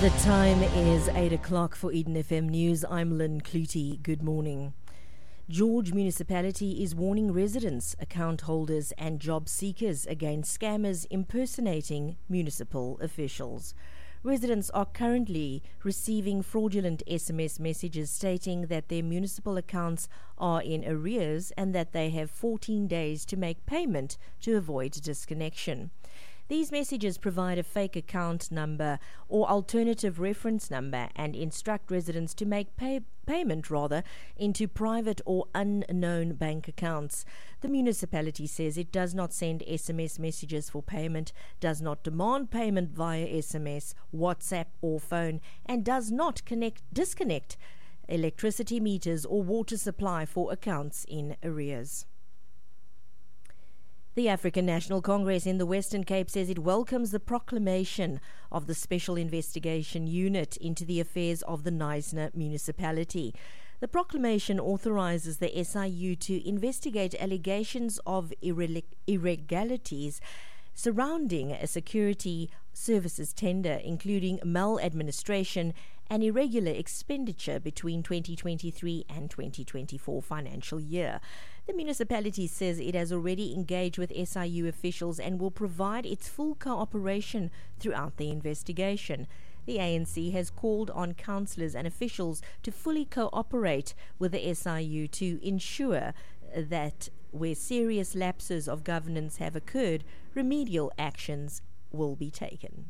The time is 8 o'clock for Eden FM News. I'm Lynn Clutie. Good morning. George Municipality is warning residents, account holders and job seekers against scammers impersonating municipal officials. Residents are currently receiving fraudulent SMS messages stating that their municipal accounts are in arrears and that they have 14 days to make payment to avoid disconnection. These messages provide a fake account number or alternative reference number and instruct residents to make payment into private or unknown bank accounts. The municipality says it does not send SMS messages for payment, does not demand payment via SMS, WhatsApp or phone, and does not disconnect electricity meters or water supply for accounts in arrears. The African National Congress in the Western Cape says it welcomes the proclamation of the Special Investigation Unit into the affairs of the Knysna municipality. The proclamation authorizes the SIU to investigate allegations of irregularities surrounding a security services tender, including maladministration and irregular expenditure between 2023 and 2024 financial year. The municipality says it has already engaged with SIU officials and will provide its full cooperation throughout the investigation. The ANC has called on councillors and officials to fully cooperate with the SIU to ensure that where serious lapses of governance have occurred, remedial actions will be taken.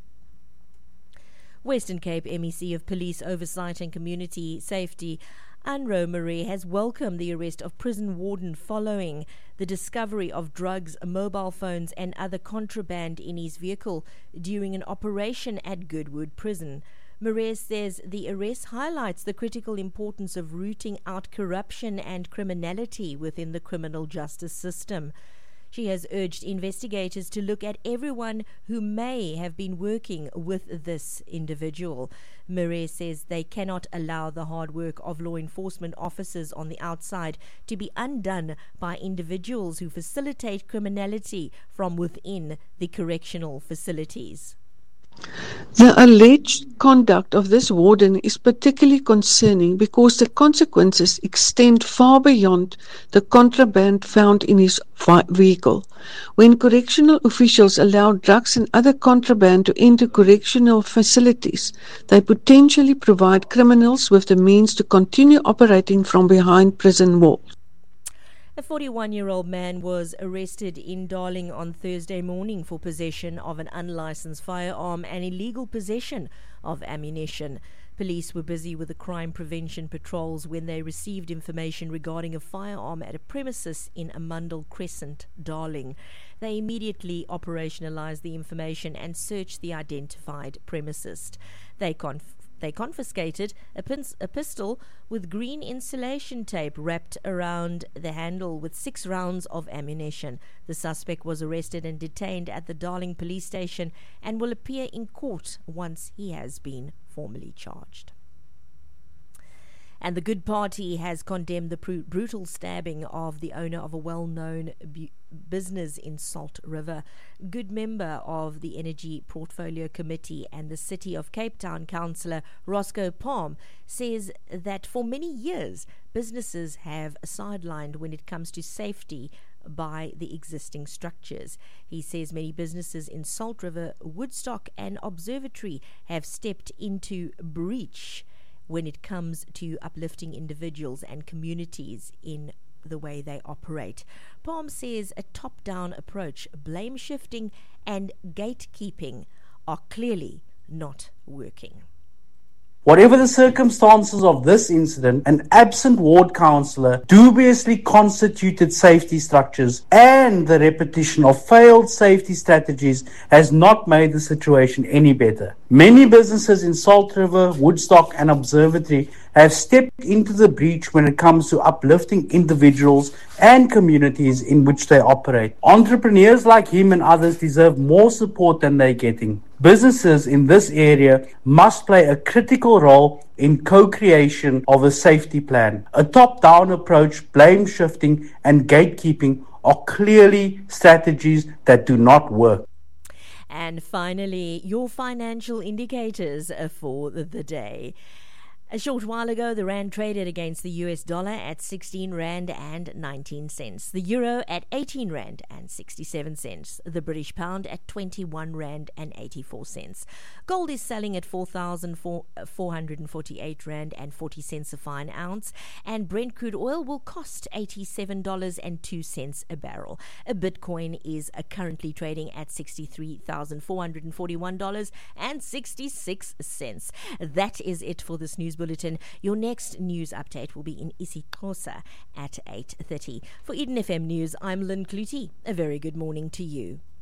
Western Cape MEC of Police Oversight and Community Safety, Anro Marie, has welcomed the arrest of prison warden following the discovery of drugs, mobile phones and other contraband in his vehicle during an operation at Goodwood Prison. Marie says the arrest highlights the critical importance of rooting out corruption and criminality within the criminal justice system. She has urged investigators to look at everyone who may have been working with this individual. Marie says they cannot allow the hard work of law enforcement officers on the outside to be undone by individuals who facilitate criminality from within the correctional facilities. The alleged conduct of this warden is particularly concerning because the consequences extend far beyond the contraband found in his vehicle. When correctional officials allow drugs and other contraband to enter correctional facilities, they potentially provide criminals with the means to continue operating from behind prison walls. A 41-year-old man was arrested in Darling on Thursday morning for possession of an unlicensed firearm and illegal possession of ammunition. Police were busy with the crime prevention patrols when they received information regarding a firearm at a premises in Amundle Crescent, Darling. They immediately operationalized the information and searched the identified premises. They confiscated a pistol with green insulation tape wrapped around the handle with 6 rounds of ammunition. The suspect was arrested and detained at the Darling police station and will appear in court once he has been formally charged. And the Good Party has condemned the brutal stabbing of the owner of a well-known business in Salt River. Good member of the Energy Portfolio Committee and the City of Cape Town Councillor Roscoe Palm says that for many years businesses have sidelined when it comes to safety by the existing structures. He says many businesses in Salt River, Woodstock and Observatory have stepped into breach when it comes to uplifting individuals and communities in the way they operate. Palm says a top-down approach, blame shifting and gatekeeping are clearly not working. Whatever the circumstances of this incident, an absent ward councillor, dubiously constituted safety structures, and the repetition of failed safety strategies has not made the situation any better. Many businesses in Salt River, Woodstock and Observatory have stepped into the breach when it comes to uplifting individuals and communities in which they operate. Entrepreneurs like him and others deserve more support than they're getting. Businesses in this area must play a critical role in co-creation of a safety plan. A top-down approach, blame shifting and gatekeeping are clearly strategies that do not work. And finally, your financial indicators for the day. A short while ago, the rand traded against the US dollar at 16 rand and 19 cents. The euro at 18 rand and 67 cents. The British pound at 21 rand and 84 cents. Gold is selling at 4,448 rand and 40 cents a fine ounce. And Brent crude oil will cost $87.02 a barrel. A Bitcoin is currently trading at $63,441.66. That is it for this news bulletin. Your next news update will be in isiXhosa at 8:30. For Eden FM News, I'm Lynn Clutie. A very good morning to you.